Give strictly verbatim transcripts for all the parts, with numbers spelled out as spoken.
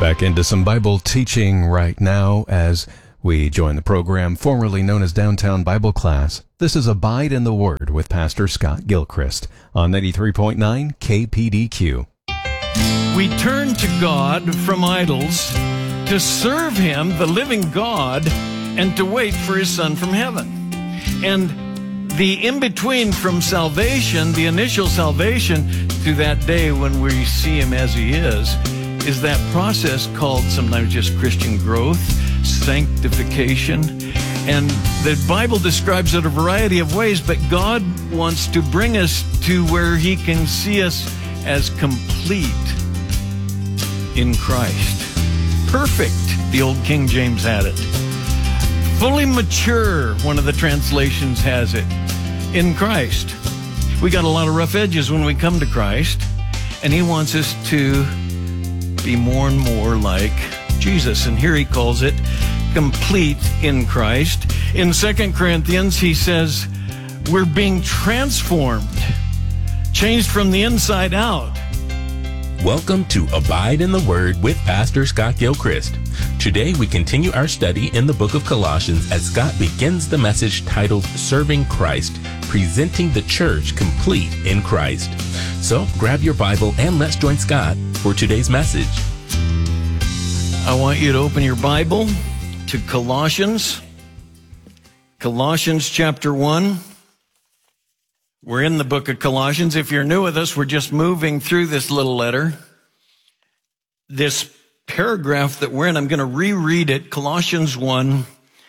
Back into some Bible teaching right now as we join the program formerly known as Downtown Bible Class. This is Abide in the Word with Pastor Scott Gilchrist on ninety-three point nine K P D Q. We turn to God from idols to serve Him, the living God, and to wait for His Son from heaven. And the in-between from salvation, the initial salvation, to that day when we see Him as He is, is that process called sometimes just Christian growth, sanctification. And the Bible describes it a variety of ways, but God wants to bring us to where He can see us as complete in Christ. Perfect, the old King James had it. Fully mature, one of the translations has it, in Christ. We got a lot of rough edges when we come to Christ, and He wants us to be more and more like Jesus. And here He calls it complete in Christ. In Second Corinthians, he says, we're being transformed, changed from the inside out. Welcome to Abide in the Word with Pastor Scott Gilchrist. Today we continue our study in the book of Colossians as Scott begins the message titled Serving Christ, presenting the church complete in Christ. So grab your Bible and let's join Scott for today's message. I want you to open your Bible to Colossians, Colossians chapter one. We're in the book of Colossians. If you're new with us, we're just moving through this little letter. This paragraph that we're in, I'm going to reread it, Colossians one,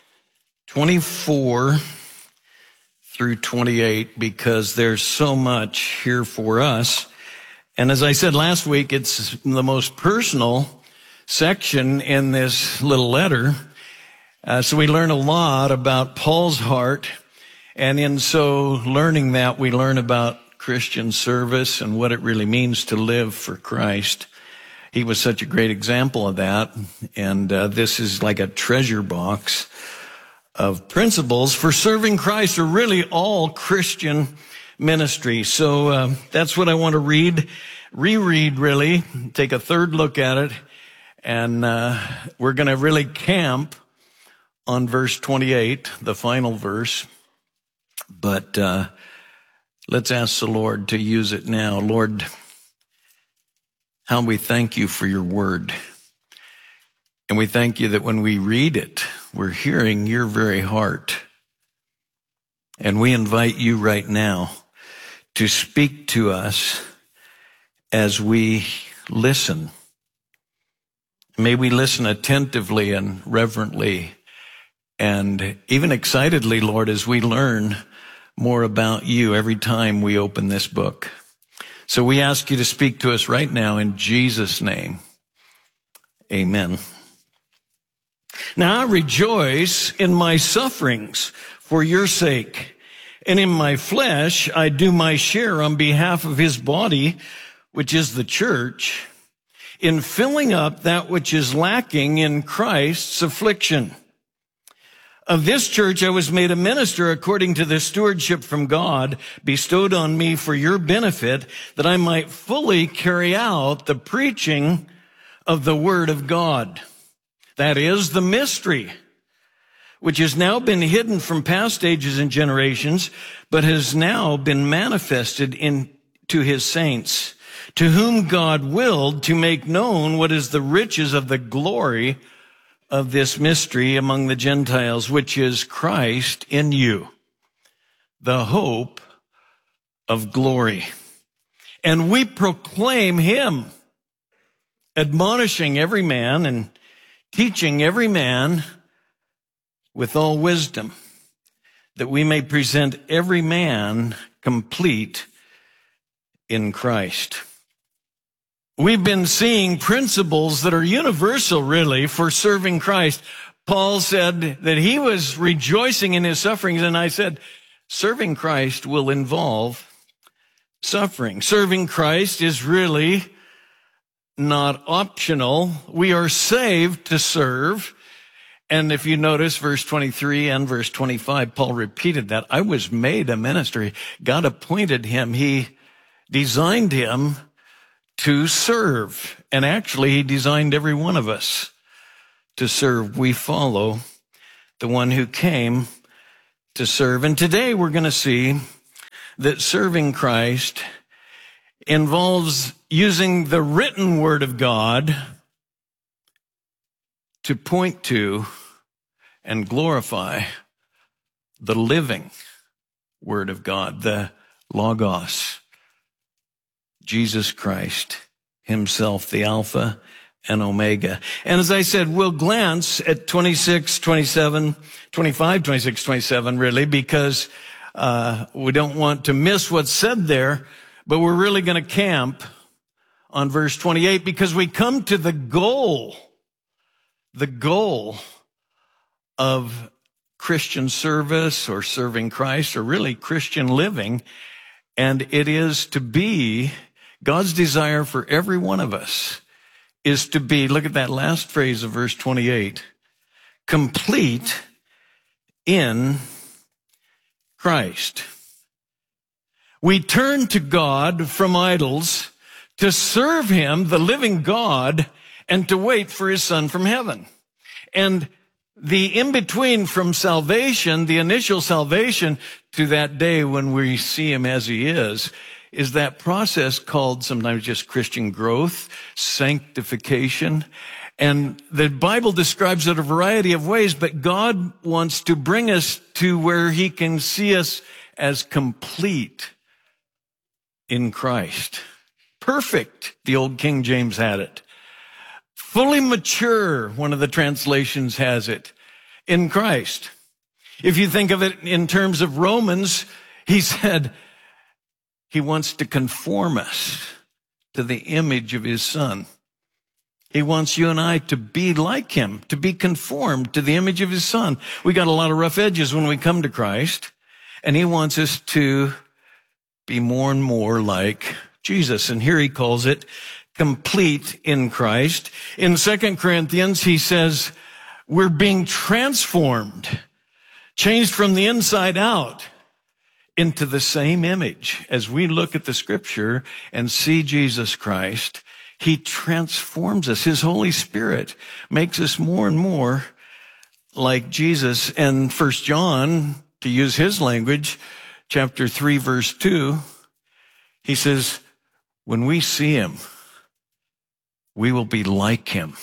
twenty-four through twenty-eight, because there's so much here for us. And as I said last week, it's the most personal section in this little letter. Uh, so we learn a lot about Paul's heart. And in so learning that, we learn about Christian service and what it really means to live for Christ. He was such a great example of that. And uh, this is like a treasure box of principles for serving Christ, or really all Christian ministry. So uh, that's what I want to read, reread really, take a third look at it. And uh, we're going to really camp on verse twenty-eight, the final verse. But uh, let's ask the Lord to use it now. Lord, how we thank You for Your word. And we thank You that when we read it, we're hearing Your very heart. And we invite You right now to speak to us as we listen. May we listen attentively and reverently and even excitedly, Lord, as we learn more about You every time we open this book. So we ask You to speak to us right now in Jesus' name. Amen. Now I rejoice in my sufferings for Your sake, and in my flesh I do my share on behalf of His body, which is the church, in filling up that which is lacking in Christ's affliction. Of this church I was made a minister according to the stewardship from God bestowed on me for your benefit, that I might fully carry out the preaching of the word of God. That is the mystery, which has now been hidden from past ages and generations, but has now been manifested in to His saints, to whom God willed to make known what is the riches of the glory of this mystery among the Gentiles, which is Christ in you, the hope of glory. And we proclaim Him, admonishing every man and teaching every man with all wisdom, that we may present every man complete in Christ. We've been seeing principles that are universal, really, for serving Christ. Paul said that he was rejoicing in his sufferings, and I said, serving Christ will involve suffering. Serving Christ is really not optional. We are saved to serve. And if you notice verse twenty-three and verse twenty-five, Paul repeated that. I was made a minister. God appointed him. He designed him to serve. And actually, he designed every one of us to serve. We follow the one who came to serve. And today we're going to see that serving Christ involves using the written word of God to point to and glorify the living word of God, the Logos, Jesus Christ himself, the Alpha and Omega. And as I said, we'll glance at twenty-six, twenty-seven, twenty-five, twenty-six, twenty-seven, really, because uh, we don't want to miss what's said there, but we're really going to camp on verse twenty-eight because we come to the goal, the goal of Christian service or serving Christ or really Christian living, and it is to be God's desire for every one of us is to be, look at that last phrase of verse twenty-eight, complete in Christ. We turn to God from idols to serve him, the living God, and to wait for his Son from heaven. And the in-between from salvation, the initial salvation, to that day when we see him as he is, is that process called sometimes just Christian growth, sanctification. And the Bible describes it a variety of ways, but God wants to bring us to where he can see us as complete in Christ. Perfect, the old King James had it. Fully mature, one of the translations has it, in Christ. If you think of it in terms of Romans, he said he wants to conform us to the image of his Son. He wants you and I to be like him, to be conformed to the image of his Son. We got a lot of rough edges when we come to Christ, and he wants us to be more and more like Jesus. And here he calls it complete in Christ. In Second Corinthians, he says, we're being transformed, changed from the inside out into the same image. As we look at the scripture and see Jesus Christ, he transforms us. His Holy Spirit makes us more and more like Jesus. And First John, to use his language, chapter three, verse two, he says, when we see him, we will be like him.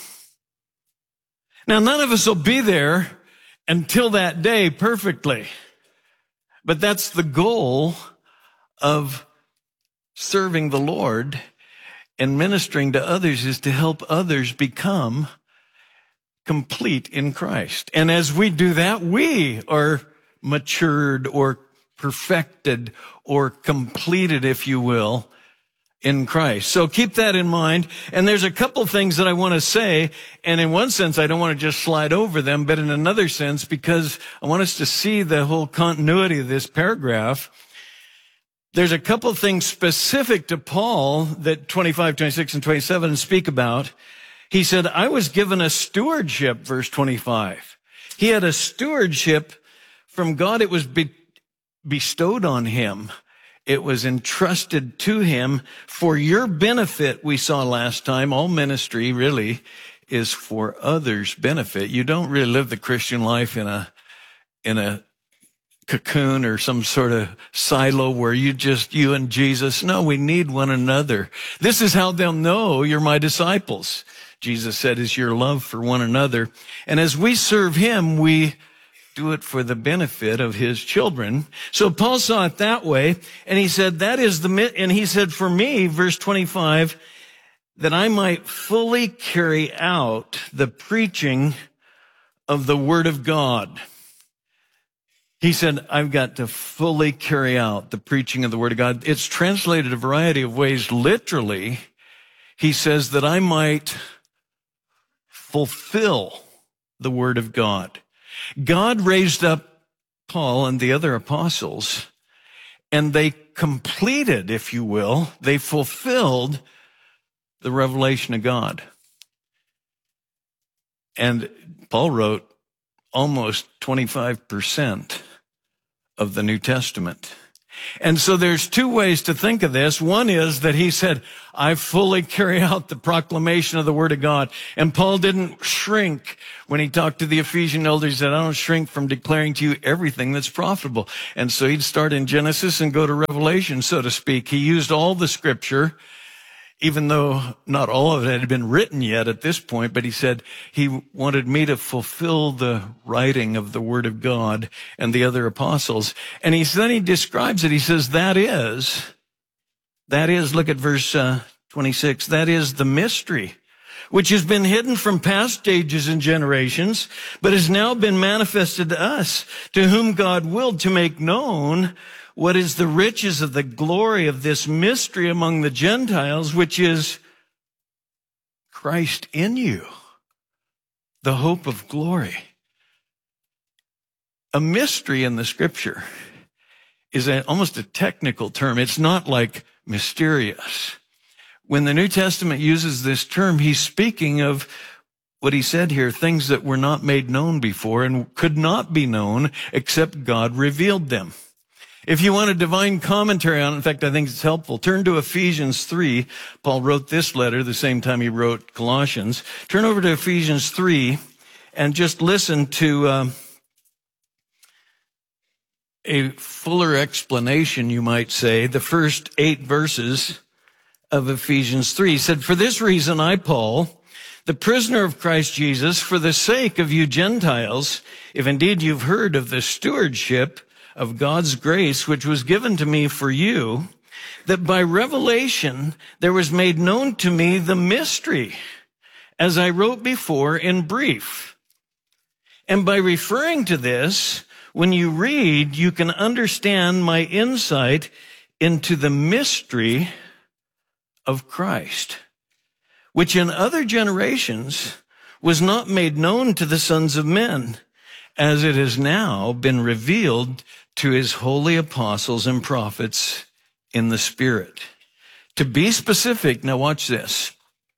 Now, none of us will be there until that day perfectly, but that's the goal of serving the Lord and ministering to others, is to help others become complete in Christ. And as we do that, we are matured or perfected or completed, if you will, in Christ. So keep that in mind. And there's a couple things that I want to say. And in one sense, I don't want to just slide over them, but in another sense, because I want us to see the whole continuity of this paragraph, there's a couple things specific to Paul that twenty-five, twenty-six, and twenty-seven speak about. He said, I was given a stewardship, verse twenty-five. He had a stewardship from God. It was be- bestowed on him. It was entrusted to him for your benefit. We saw last time, all ministry really is for others' benefit. You don't really live the Christian life in a, in a cocoon or some sort of silo where you just, you and Jesus. No, we need one another. This is how they'll know you're my disciples. Jesus said, is your love for one another. And as we serve him, we do it for the benefit of his children. So Paul saw it that way. And he said, that is the, and he said, for me, verse twenty-five, that I might fully carry out the preaching of the word of God. He said, I've got to fully carry out the preaching of the word of God. It's translated a variety of ways. Literally, he says that I might fulfill the word of God. God raised up Paul and the other apostles, and they completed, if you will, they fulfilled the revelation of God. And Paul wrote almost twenty-five percent of the New Testament. And so there's two ways to think of this. One is that he said, I fully carry out the proclamation of the word of God. And Paul didn't shrink when he talked to the Ephesian elders. He said, I don't shrink from declaring to you everything that's profitable. And so he'd start in Genesis and go to Revelation, so to speak. He used all the scripture, even though not all of it had been written yet at this point, but he said he wanted me to fulfill the writing of the word of God and the other apostles. And he, then he describes it. He says, that is, that is, look at verse uh, twenty-six, that is the mystery, which has been hidden from past ages and generations, but has now been manifested to us, to whom God willed to make known what is the riches of the glory of this mystery among the Gentiles, which is Christ in you, the hope of glory. A mystery in the scripture is a, almost a technical term. It's not like mysterious. When the New Testament uses this term, he's speaking of what he said here, things that were not made known before and could not be known except God revealed them. If you want a divine commentary on it, in fact, I think it's helpful, turn to Ephesians three. Paul wrote this letter the same time he wrote Colossians. Turn over to Ephesians three and just listen to um, a fuller explanation, you might say, the first eight verses of Ephesians three. He said, for this reason, I, Paul, the prisoner of Christ Jesus, for the sake of you Gentiles, if indeed you've heard of the stewardship of God's grace, which was given to me for you, that by revelation there was made known to me the mystery, as I wrote before in brief. And by referring to this, when you read, you can understand my insight into the mystery of Christ, which in other generations was not made known to the sons of men, as it has now been revealed to his holy apostles and prophets in the Spirit. To be specific, now watch this,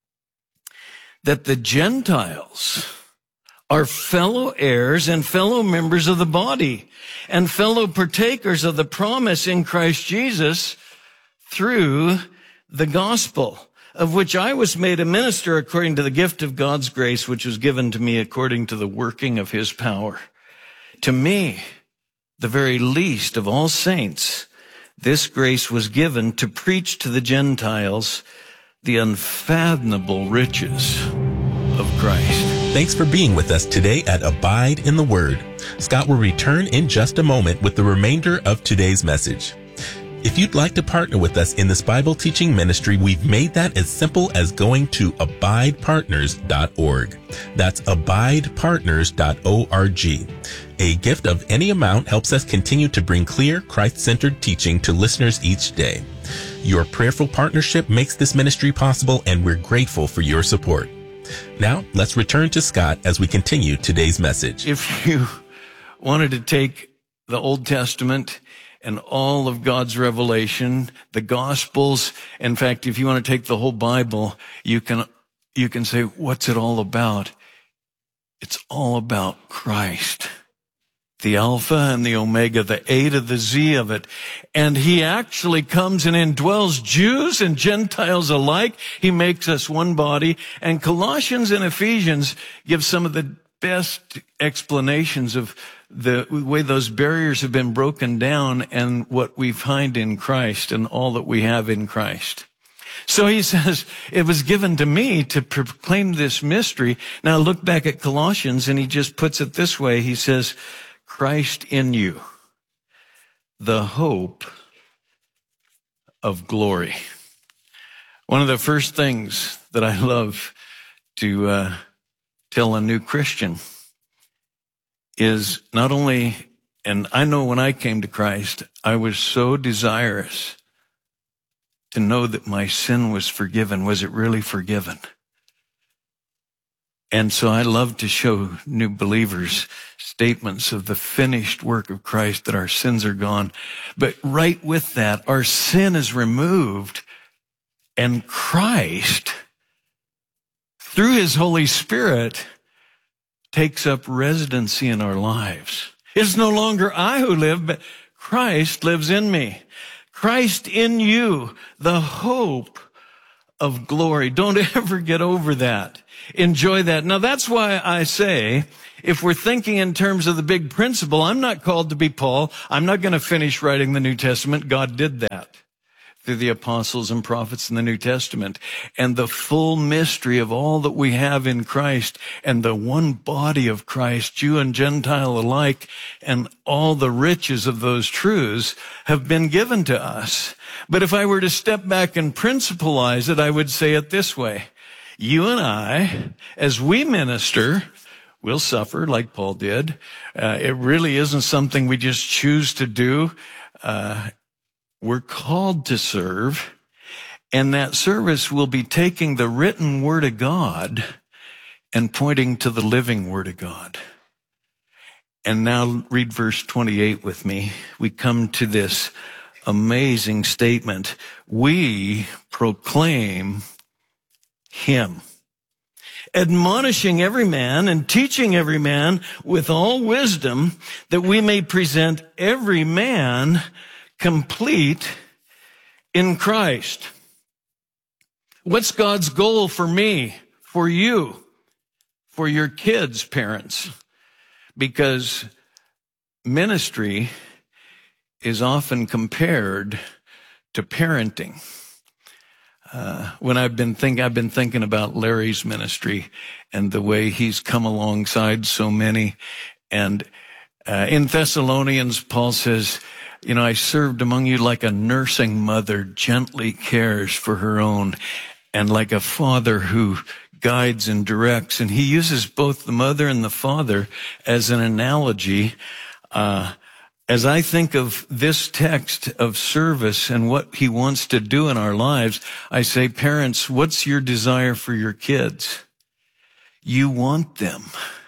that the Gentiles are fellow heirs and fellow members of the body and fellow partakers of the promise in Christ Jesus through the gospel, of which I was made a minister according to the gift of God's grace, which was given to me according to the working of his power. To me, the very least of all saints, this grace was given to preach to the Gentiles the unfathomable riches of Christ. Thanks for being with us today at Abide in the Word. Scott will return in just a moment with the remainder of today's message. If you'd like to partner with us in this Bible teaching ministry, we've made that as simple as going to abide partners dot org. That's abide partners dot org. A gift of any amount helps us continue to bring clear, Christ-centered teaching to listeners each day. Your prayerful partnership makes this ministry possible, and we're grateful for your support. Now, let's return to Scott as we continue today's message. If you wanted to take the Old Testament and all of God's revelation, the Gospels, in fact, if you want to take the whole Bible, you can, you can say, what's it all about? It's all about Christ, the Alpha and the Omega, the A to the Z of it. And he actually comes and indwells Jews and Gentiles alike. He makes us one body. And Colossians and Ephesians give some of the best explanations of the way those barriers have been broken down and what we find in Christ and all that we have in Christ. So he says, it was given to me to proclaim this mystery. Now look back at Colossians and he just puts it this way. He says, Christ in you, the hope of glory. One of the first things that I love to uh, tell a new Christian is not only, and I know when I came to Christ, I was so desirous to know that my sin was forgiven. Was it really forgiven? And so I love to show new believers statements of the finished work of Christ, that our sins are gone. But right with that, our sin is removed, and Christ, through his Holy Spirit, takes up residency in our lives. It's no longer I who live, but Christ lives in me. Christ in you, the hope of glory. Don't ever get over that. Enjoy that. Now, that's why I say, if we're thinking in terms of the big principle, I'm not called to be Paul. I'm not going to finish writing the New Testament. God did that through the apostles and prophets in the New Testament. And the full mystery of all that we have in Christ and the one body of Christ, Jew and Gentile alike, and all the riches of those truths have been given to us. But if I were to step back and principleize it, I would say it this way. You and I, as we minister, we'll suffer like Paul did. Uh, it really isn't something we just choose to do. Uh, we're called to serve, and that service will be taking the written word of God and pointing to the living word of God. And now read verse twenty-eight with me. We come to this amazing statement. We proclaim him, admonishing every man and teaching every man with all wisdom, that we may present every man complete in Christ. What's God's goal for me, for you, for your kids, parents? Because ministry is often compared to parenting. Uh, when I've been thinking, I've been thinking about Larry's ministry and the way he's come alongside so many. And uh, in Thessalonians, Paul says, you know, I served among you like a nursing mother gently cares for her own, and like a father who guides and directs. And he uses both the mother and the father as an analogy. Uh, as I think of this text of service and what he wants to do in our lives, I say, parents, what's your desire for your kids? You want them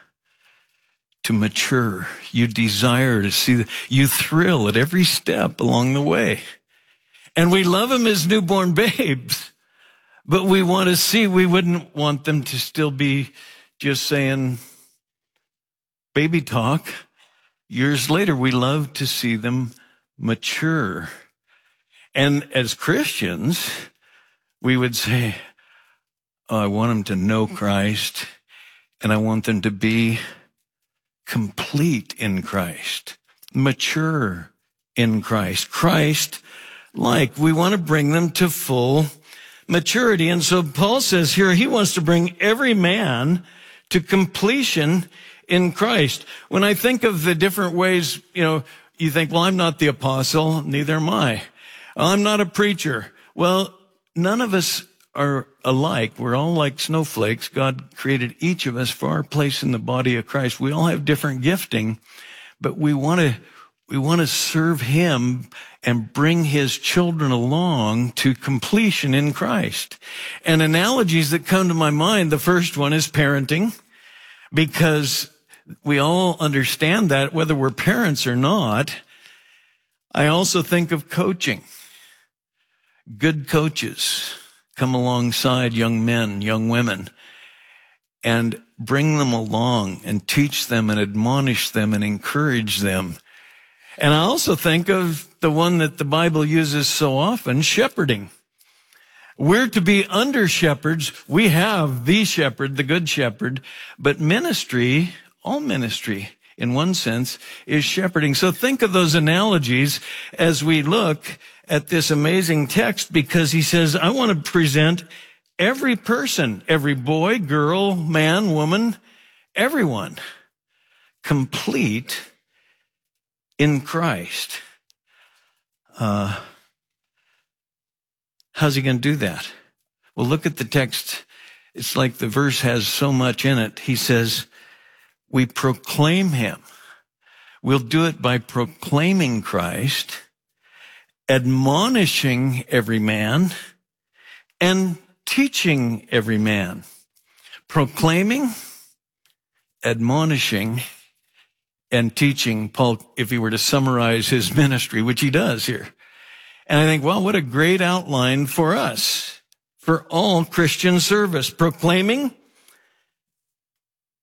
to mature. You desire to see them. You thrill at every step along the way. And we love them as newborn babes, but we want to see, we wouldn't want them to still be just saying baby talk. Years later, we love to see them mature. And as Christians, we would say, oh, I want them to know Christ, and I want them to be complete in Christ, mature in Christ, Christ-like. We want to bring them to full maturity. And so Paul says here, he wants to bring every man to completion in Christ. When I think of the different ways, you know, you think, well, I'm not the apostle, neither am I. I'm not a preacher. Well, none of us are alike. We're all like snowflakes. God created each of us for our place in the body of Christ. We all have different gifting, but we want to, we want to serve him and bring his children along to completion in Christ. And analogies that come to my mind, the first one is parenting, because we all understand that whether we're parents or not. I also think of coaching. Good coaches come alongside young men, young women, and bring them along and teach them and admonish them and encourage them. And I also think of the one that the Bible uses so often, shepherding. We're to be under shepherds. We have the shepherd, the good shepherd, but ministry, all ministry in one sense, is shepherding. So think of those analogies as we look at this amazing text, because he says, I want to present every person, every boy, girl, man, woman, everyone, complete in Christ. Uh, how's he going to do that? Well, look at the text. It's like the verse has so much in it. He says, we proclaim him. We'll do it by proclaiming Christ, admonishing every man, and teaching every man. Proclaiming, admonishing, and teaching. Paul, if he were to summarize his ministry, which he does here. And I think, well, what a great outline for us, for all Christian service. Proclaiming,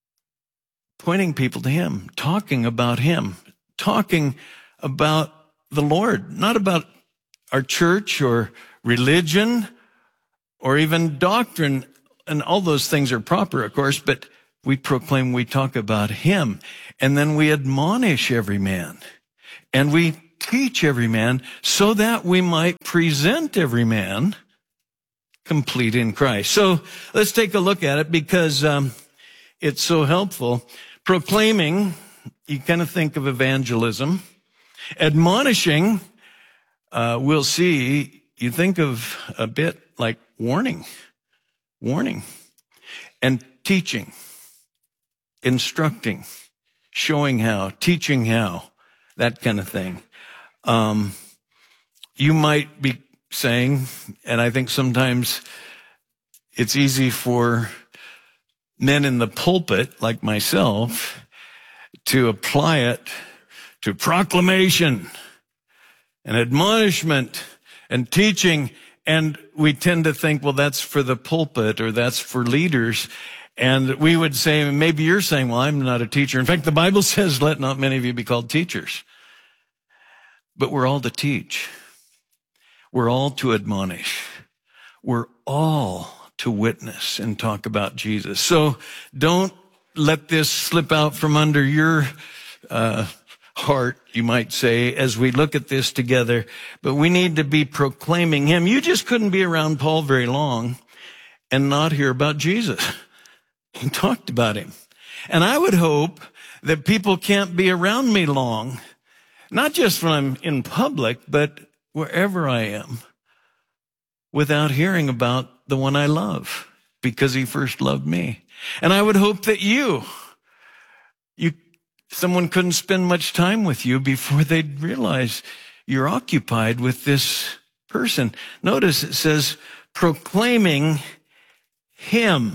pointing people to him, talking about him, talking about the Lord, not about our church or religion or even doctrine. And all those things are proper, of course, but we proclaim, we talk about him. And then we admonish every man. And we teach every man so that we might present every man complete in Christ. So let's take a look at it because um, it's so helpful. Proclaiming, you kind of think of evangelism. Admonishing, uh, we'll see, you think of a bit like warning, warning, and teaching, instructing, showing how, teaching how, that kind of thing. Um, you might be saying, and I think sometimes it's easy for men in the pulpit, like myself, to apply it to proclamation and admonishment and teaching. And we tend to think, well, that's for the pulpit or that's for leaders. And we would say, maybe you're saying, well, I'm not a teacher. In fact, the Bible says, let not many of you be called teachers. But we're all to teach. We're all to admonish. We're all to witness and talk about Jesus. So don't let this slip out from under your uh, heart, you might say, as we look at this together. But we need to be proclaiming him. You just couldn't be around Paul very long and not hear about Jesus. He talked about him. And I would hope that people can't be around me long, not just when I'm in public, but wherever I am, without hearing about the one I love, because he first loved me. And I would hope that you, you, someone couldn't spend much time with you before they'd realize you're occupied with this person. Notice it says, proclaiming him,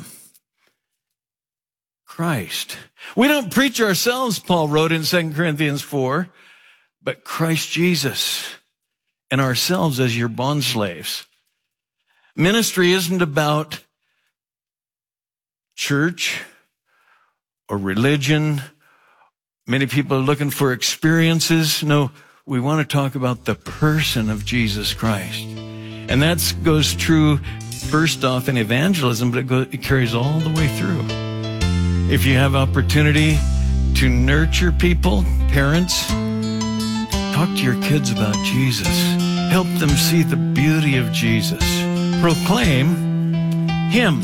Christ. We don't preach ourselves, Paul wrote in Second Corinthians four, but Christ Jesus and ourselves as your bondslaves. Ministry isn't about church or religion. Many people are looking for experiences. No, we want to talk about the person of Jesus Christ. And that goes true first off in evangelism, but it, goes, it carries all the way through. If you have opportunity to nurture people, parents, talk to your kids about Jesus. Help them see the beauty of Jesus. Proclaim him.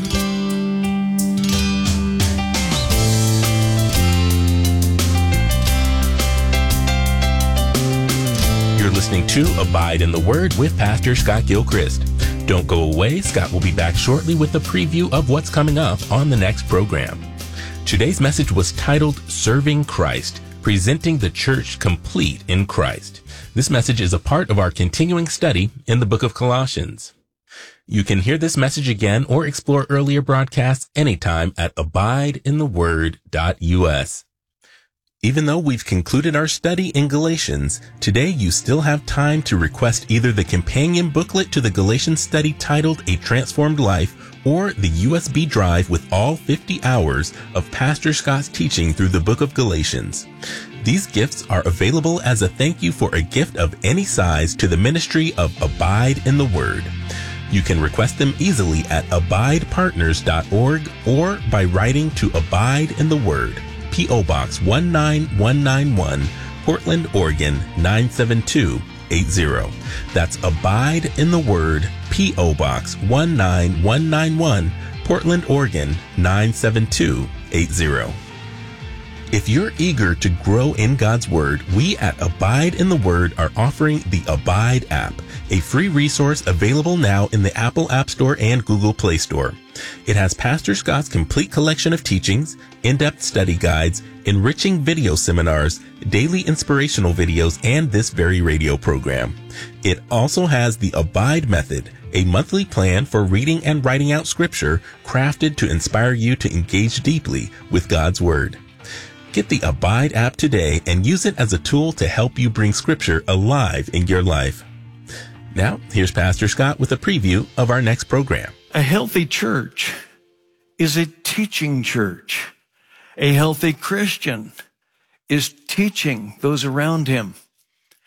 You're listening to Abide in the Word with Pastor Scott Gilchrist. Don't go away. Scott will be back shortly with a preview of what's coming up on the next program. Today's message was titled Serving Christ, Presenting the Church Complete in Christ. This message is a part of our continuing study in the book of Colossians. You can hear this message again or explore earlier broadcasts anytime at abide in the word dot U S. Even though we've concluded our study in Galatians, today you still have time to request either the companion booklet to the Galatians study titled A Transformed Life or the U S B drive with all fifty hours of Pastor Scott's teaching through the book of Galatians. These gifts are available as a thank you for a gift of any size to the ministry of Abide in the Word. You can request them easily at abide partners dot org or by writing to Abide in the Word, P O Box one nine one nine one, Portland, Oregon nine seven two eight zero. That's Abide in the Word, P O Box one nine one nine one, Portland, Oregon nine seven two eight zero. If you're eager to grow in God's Word, we at Abide in the Word are offering the Abide app, a free resource available now in the Apple App Store and Google Play Store. It has Pastor Scott's complete collection of teachings, in-depth study guides, enriching video seminars, daily inspirational videos, and this very radio program. It also has the Abide Method, a monthly plan for reading and writing out scripture crafted to inspire you to engage deeply with God's Word. Get the Abide app today and use it as a tool to help you bring scripture alive in your life. Now, here's Pastor Scott with a preview of our next program. A healthy church is a teaching church. A healthy Christian is teaching those around him.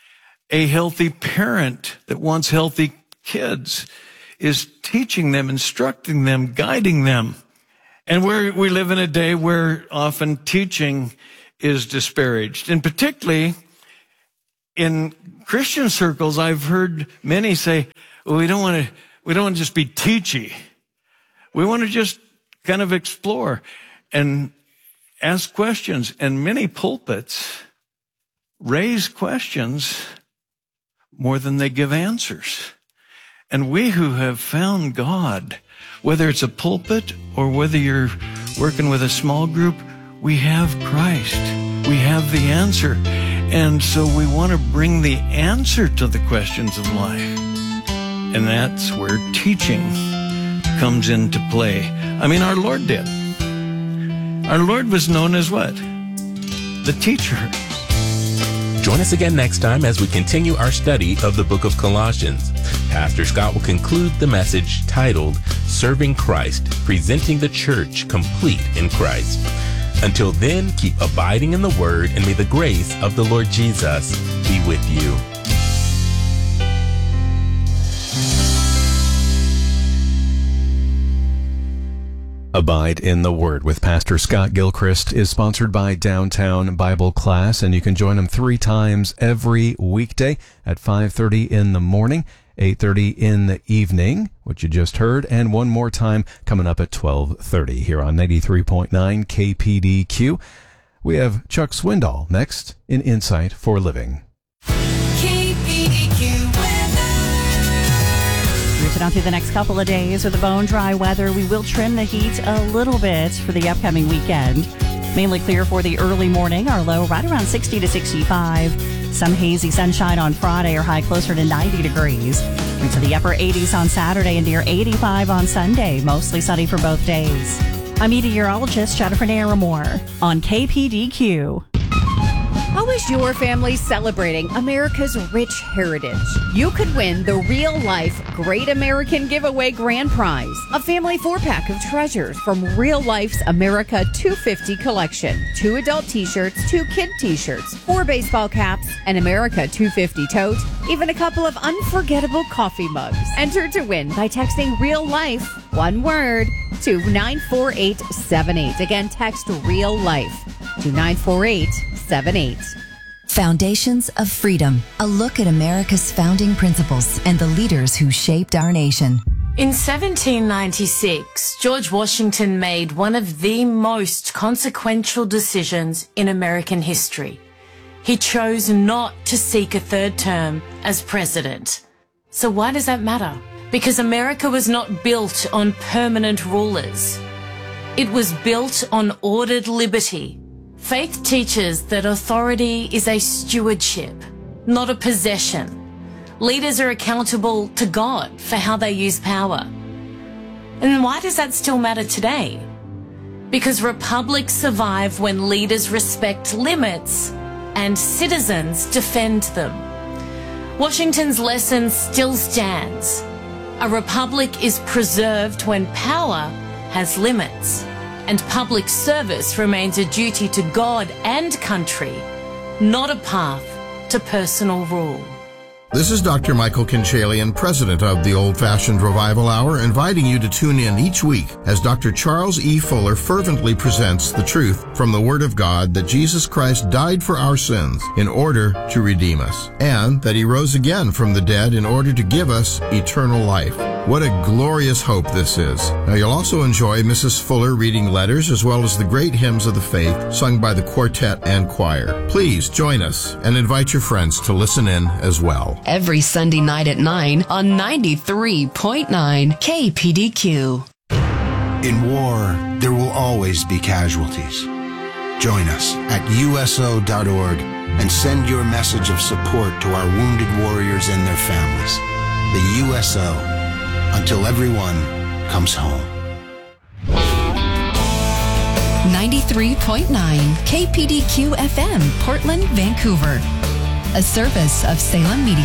A healthy parent that wants healthy kids is teaching them, instructing them, guiding them. And we're, we live in a day where often teaching is disparaged. And particularly in Christian circles, I've heard many say, well, we don't want to, we don't want to just be teachy. We want to just kind of explore and ask questions. And many pulpits raise questions more than they give answers. And we who have found God, whether it's a pulpit or whether you're working with a small group, we have Christ. We have the answer. And so we want to bring the answer to the questions of life. And that's where teaching comes into play. I mean, our Lord did. Our Lord was known as what? The teacher. Join us again next time as we continue our study of the book of Colossians. Pastor Scott will conclude the message titled, Serving Christ, Presenting the Church Complete in Christ. Until then, keep abiding in the Word, and may the grace of the Lord Jesus be with you. Abide in the Word with Pastor Scott Gilchrist is sponsored by Downtown Bible Class, and you can join them three times every weekday at five thirty in the morning, eight thirty in the evening, what you just heard, and one more time coming up at twelve thirty here on ninety-three point nine K P D Q. We have Chuck Swindoll next in Insight for Living. K P D Q weather. On through the next couple of days with the bone dry weather, we will trim the heat a little bit for the upcoming weekend. Mainly clear for the early morning, our low right around sixty to sixty-five. Some hazy sunshine on Friday, or high closer to ninety degrees. Into the upper eighties on Saturday and near eighty-five on Sunday. Mostly sunny for both days. I'm meteorologist Jennifer Naramore on K P D Q. How is your family celebrating America's rich heritage? You could win the real-life Great American Giveaway Grand Prize, a family four-pack of treasures from Real Life's America two fifty collection. Two adult t-shirts, two kid t-shirts, four baseball caps, an America two fifty tote, even a couple of unforgettable coffee mugs. Enter to win by texting Real Life, one word, to nine four eight seven eight. Again, text Real Life to nine four eight seven eight. Foundations of Freedom, a look at America's founding principles and the leaders who shaped our nation. In seventeen ninety-six, George Washington made one of the most consequential decisions in American history. He chose not to seek a third term as president. So why does that matter? Because America was not built on permanent rulers. It was built on ordered liberty. Faith teaches that authority is a stewardship, not a possession. Leaders are accountable to God for how they use power. And why does that still matter today? Because republics survive when leaders respect limits and citizens defend them. Washington's lesson still stands. A republic is preserved when power has limits. And public service remains a duty to God and country, not a path to personal rule. This is Doctor Michael Kinchalian, president of the Old Fashioned Revival Hour, inviting you to tune in each week as Doctor Charles E. Fuller fervently presents the truth from the Word of God that Jesus Christ died for our sins in order to redeem us, and that He rose again from the dead in order to give us eternal life. What a glorious hope this is. Now you'll also enjoy Missus Fuller reading letters as well as the great hymns of the faith sung by the quartet and choir. Please join us and invite your friends to listen in as well. Every Sunday night at nine on ninety-three point nine K P D Q. In war, there will always be casualties. Join us at U S O dot org and send your message of support to our wounded warriors and their families. The U S O. Until everyone comes home. ninety-three point nine K P D Q F M, Portland, Vancouver. A service of Salem Media.